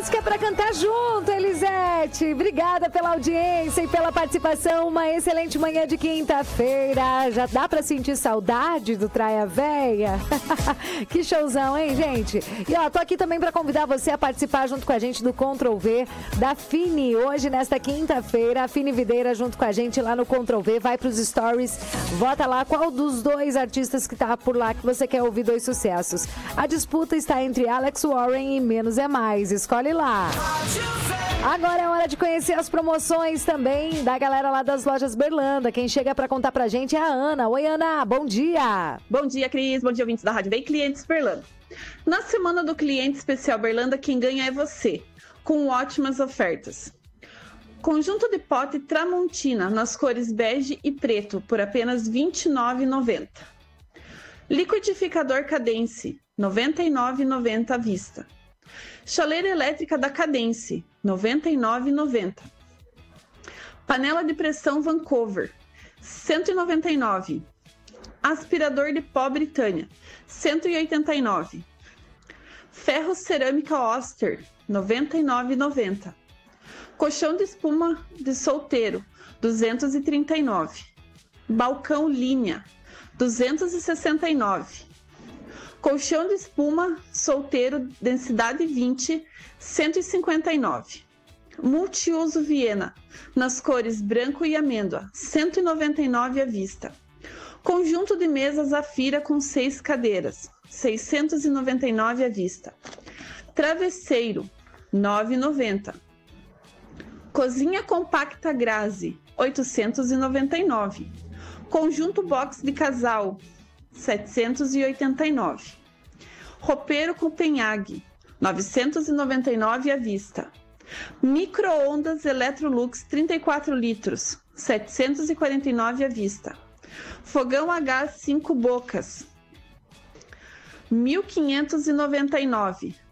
música pra cantar junto, Elisete. Obrigada pela audiência e pela participação. Uma excelente manhã de quinta-feira. Já dá pra sentir saudade do Traia Véia? Que showzão, hein, gente? E ó, tô aqui também pra convidar você a participar junto com a gente do Ctrl V da Fini. Hoje, nesta quinta-feira, a Fini Videira junto com a gente lá no Ctrl V. Vai pros stories, vota lá qual dos dois artistas que tá por lá que você quer ouvir dois sucessos. A disputa está entre Alex Warren e Menos é Mais. Escolhe lá. Agora é hora de conhecer as promoções também da galera lá das lojas Berlanda. Quem chega para contar pra gente é a Ana. Oi, Ana, bom dia. Bom dia, Cris. Bom dia, ouvintes da Rádio Vem Clientes Berlanda. Na semana do Cliente Especial Berlanda, quem ganha é você, com ótimas ofertas. Conjunto de pote Tramontina, nas cores bege e preto, por apenas R$ 29,90. Liquidificador Cadence, R$ 99,90 à vista. Chaleira elétrica da Cadence, R$ 99,90. Panela de pressão Vancouver, R$ 199. Aspirador de pó Britânia, R$ 189. Ferro cerâmica Oster, R$ 99,90. Colchão de espuma de solteiro, R$ 239. Balcão Linha, R$ 269. Colchão de espuma solteiro, densidade 20, R$ 159. Multiuso Viena, nas cores branco e amêndoa, R$ 199 à vista. Conjunto de mesas Zafira com 6 cadeiras, R$ 699 à vista. Travesseiro, R$ 9,90. Cozinha compacta Grazi, R$ 899. Conjunto box de casal, R$ 789. Roupeiro Copenhague, R$ 999 à vista. Micro-ondas Electrolux 34 litros, R$ 749 à vista. Fogão a gás 5 bocas, R$ 1.599.